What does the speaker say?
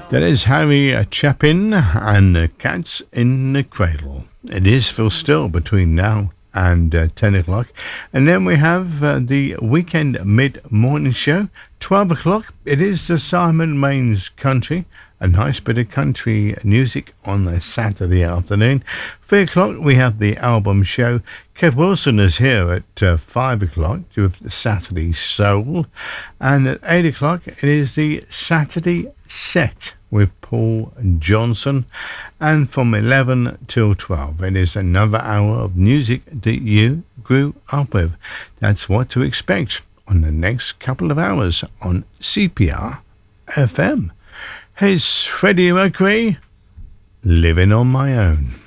That is Harry Chapin and the Cats in the Cradle. It is Phil Still between now and 10 o'clock. And then we have the weekend mid-morning show. 12 o'clock, it is the Simon Mains Country. A nice bit of country music on a Saturday afternoon. 3 o'clock, we have the album show. Kev Wilson is here at 5 o'clock with the Saturday Soul. And at 8 o'clock, it is the Saturday Set with Paul Johnson. And from 11 till 12, it is another hour of music that you grew up with. That's what to expect on the next couple of hours on CPR FM. Here's Freddie Mercury, Living on My Own.